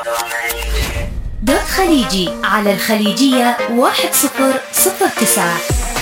دوت خليجي على الخليجية 1009.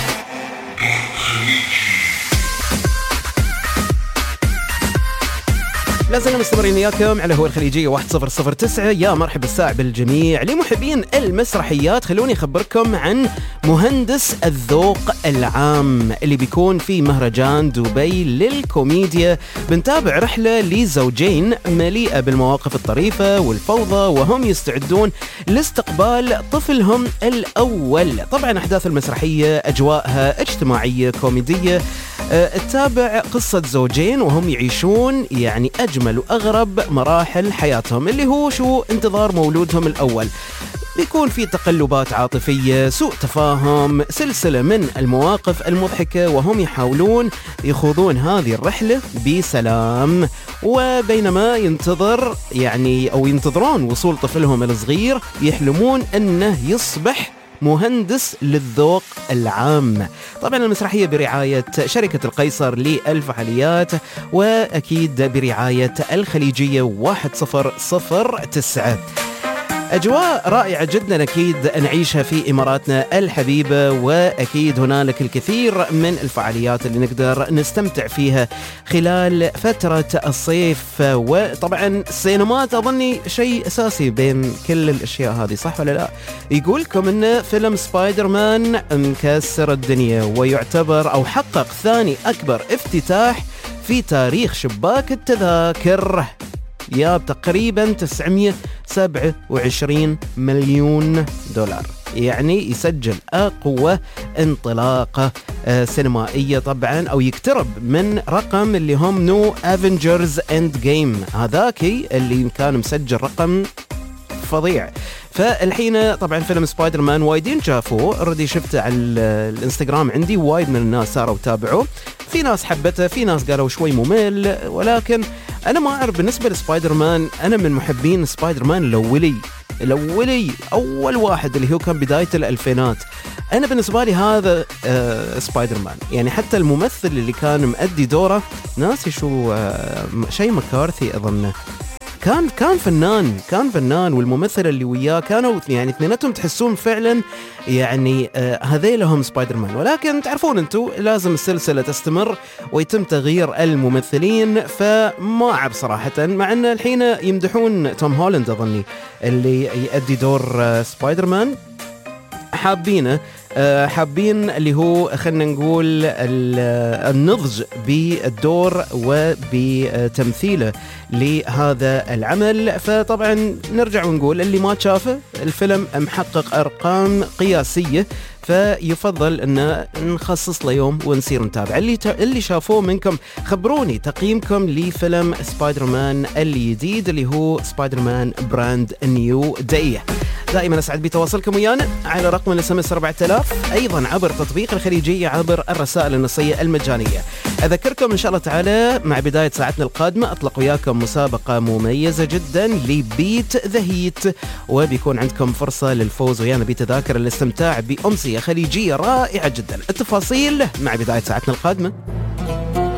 لازلنا مستمرين وياكم على هو الخليجية 1009. يا مرحبا الساعة بالجميع. لمحبين المسرحيات خلوني أخبركم عن مهندس الذوق العام اللي بيكون في مهرجان دبي للكوميديا. بنتابع رحلة لزوجين مليئة بالمواقف الطريفة والفوضى وهم يستعدون لاستقبال طفلهم الأول. طبعا أحداث المسرحية أجواءها اجتماعية كوميدية، تتابع قصة زوجين وهم يعيشون يعني أجمل وأغرب مراحل حياتهم، اللي هو انتظار مولودهم الأول. بيكون في تقلبات عاطفية، سوء تفاهم، سلسلة من المواقف المضحكة وهم يحاولون يخوضون هذه الرحلة بسلام. وبينما ينتظرون وصول طفلهم الصغير يحلمون أنه يصبح مهندس للذوق العام. طبعا المسرحية برعاية شركة القيصر للفعاليات وأكيد برعاية الخليجية 1009. أجواء رائعة جدا أكيد نعيشها في إماراتنا الحبيبة، وأكيد هنالك الكثير من الفعاليات اللي نقدر نستمتع فيها خلال فترة الصيف. وطبعا السينمات أظني شيء أساسي بين كل الأشياء هذه، صح ولا لا؟ يقولكم أن فيلم سبايدر مان مكسر الدنيا ويعتبر أو حقق ثاني أكبر افتتاح في تاريخ شباك التذاكر، تقريبا 927 مليون دولار. يعني يسجل أقوى انطلاقة سينمائية طبعا، أو يقترب من رقم اللي هم نو افنجرز اند جيم، هذاكي اللي كان مسجل رقم فظيع. فالحين طبعا فيلم سبايدر مان وايدين شافوه، اوريدي شفته على الانستغرام عندي، وايد من الناس صاروا يتابعوه، في ناس حبته، في ناس قالوا شوي ممل، ولكن انا ما اعرف. بالنسبه لسبايدر مان انا من محبين سبايدر مان الاولي اول واحد اللي هو كان بدايه الالفينات. انا بالنسبه لي هذا سبايدر مان، يعني حتى الممثل اللي كان مؤدي دوره ناسي شو شيء مكارثي اظنه، كان فنان والممثل اللي وياه كانوا يعني اثنيناتهم تحسون فعلا يعني هذيلهم سبايدر مان. ولكن تعرفون انتم لازم السلسلة تستمر ويتم تغيير الممثلين، فما أعرف صراحة. مع ان الحين يمدحون توم هولاند أظني اللي يؤدي دور سبايدر مان، حابين اللي هو خلنا نقول النضج بالدور وبتمثيله لهذا العمل. فطبعا نرجع ونقول اللي ما شافه الفيلم محقق أرقام قياسية، فيفضل أن نخصص له يوم ونصير نتابع. اللي شافوه منكم خبروني تقييمكم لفيلم سبايدر مان الجديد اللي هو سبايدر مان براند نيو داي. دائما أسعد بتواصلكم ويانا على رقم الSMS 4000، أيضا عبر تطبيق الخليجية عبر الرسائل النصية المجانية. أذكركم إن شاء الله تعالى مع بداية ساعتنا القادمة أطلق وياكم مسابقة مميزة جدا لبيت ذا هيت، وبيكون عندكم فرصة للفوز ويانا بتذاكر الاستمتاع بأمسية خليجية رائعة جدا. التفاصيل مع بداية ساعتنا القادمة.